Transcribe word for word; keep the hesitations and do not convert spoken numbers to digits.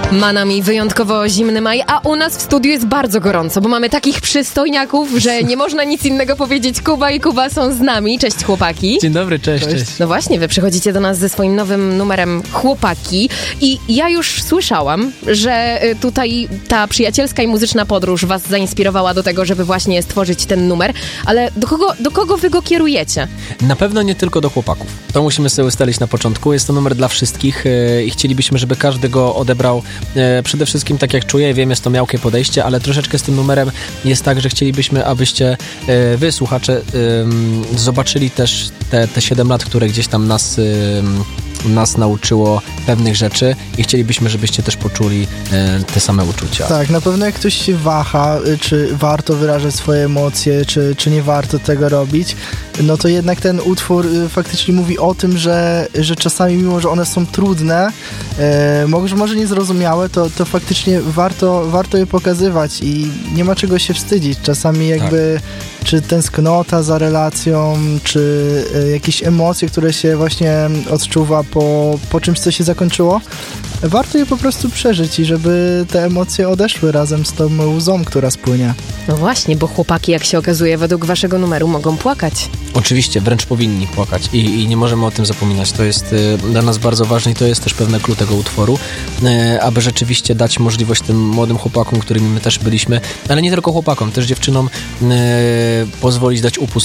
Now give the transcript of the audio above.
Ma nami wyjątkowo zimny maj, a u nas w studiu jest bardzo gorąco, bo mamy takich przystojniaków, że nie można nic innego powiedzieć. Kuba i Kuba są z nami. Cześć chłopaki. Dzień dobry, cześć, cześć. No właśnie, wy przychodzicie do nas ze swoim nowym numerem Chłopaki i ja już słyszałam, że tutaj ta przyjacielska i muzyczna podróż was zainspirowała do tego, żeby właśnie stworzyć ten numer, ale do kogo, do kogo wy go kierujecie? Na pewno nie tylko do chłopaków. To musimy sobie ustalić na początku. Jest to numer dla wszystkich i chcielibyśmy, żeby każdy go odebrał przede wszystkim tak jak czuje. Wiem, jest to miałkie podejście, ale troszeczkę z tym numerem jest tak, że chcielibyśmy, abyście wy, słuchacze, zobaczyli też te, te siedem lat, które gdzieś tam nas nas nauczyło pewnych rzeczy i chcielibyśmy, żebyście też poczuli e, te same uczucia. Tak, na pewno jak ktoś się waha, czy warto wyrażać swoje emocje, czy, czy nie warto tego robić, no to jednak ten utwór faktycznie mówi o tym, że, że czasami, mimo że one są trudne, e, może, może niezrozumiałe, to, to faktycznie warto, warto je pokazywać i nie ma czego się wstydzić. Czasami jakby tak. Czy tęsknota za relacją, czy e, jakieś emocje, które się właśnie odczuwa po, po czymś, co się zakończyło, warto je po prostu przeżyć i żeby te emocje odeszły razem z tą łzą, która spłynie. No właśnie, bo chłopaki, jak się okazuje, według waszego numeru mogą płakać. Oczywiście, wręcz powinni płakać i, i nie możemy o tym zapominać. To jest y, dla nas bardzo ważne i to jest też pewne clue tego utworu, y, aby rzeczywiście dać możliwość tym młodym chłopakom, którymi my też byliśmy, ale nie tylko chłopakom, też dziewczynom y, pozwolić dać upust